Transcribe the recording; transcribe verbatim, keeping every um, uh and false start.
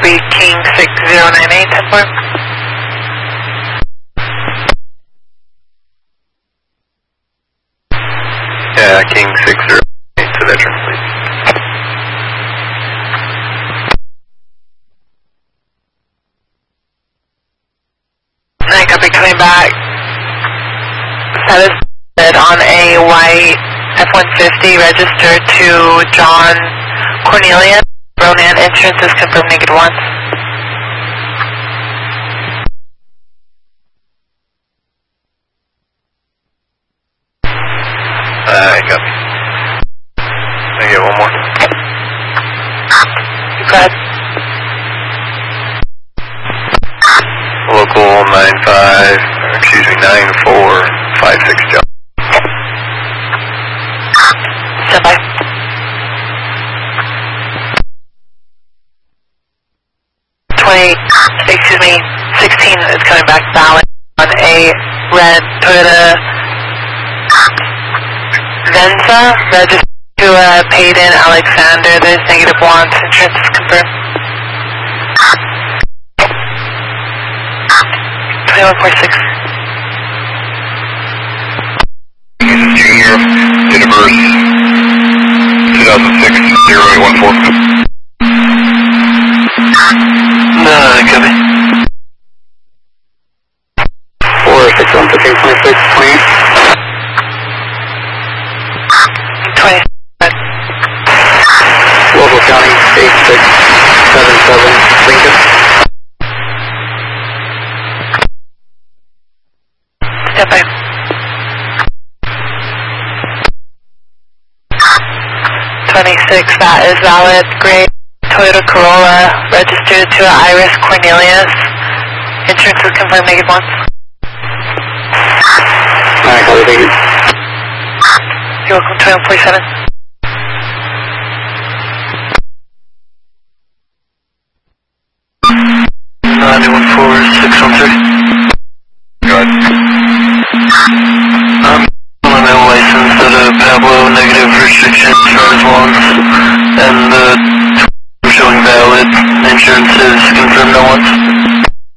copy, King six zero nine eight, ten four. Yeah, King six zero eight to veteran, please. nine copy, coming back. Status on a white F one fifty registered to John Cornelius. Ronan insurance is confirmed negative one. Uh, copy. I get one more. Go ahead. Local nine five, excuse me, nine four five six John. Stand by. twenty, excuse me, sixteen is coming back valid on a red Toyota Venza, registered to uh, Payden Alexander. There's negative one, insurance is confirmed. twenty-one forty-six. Junior, date of birth, two thousand six, zero eight one four. No, copy. four six one fifteen twenty-six, please. twenty. Local County, eight six seven seven, Lincoln. Stand by. twenty-six, that is valid. Gray Toyota Corolla, registered to Iris Cornelius. Insurance is confirmed negative one. Alright, copy, thank you. You're welcome, twenty-one forty-seven. nine one four six one three.